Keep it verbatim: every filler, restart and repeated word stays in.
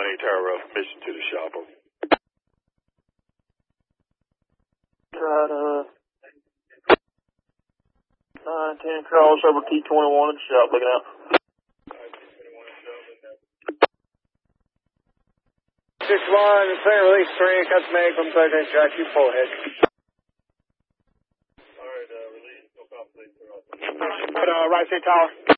main tower of mission to the shop. Right, uh, nine ten cross over T twenty-one at the shop, looking out. six one, clear release three, custom egg from thirteen track, you full ahead. Alright, uh, release, no conflict. Put, uh, right side tower.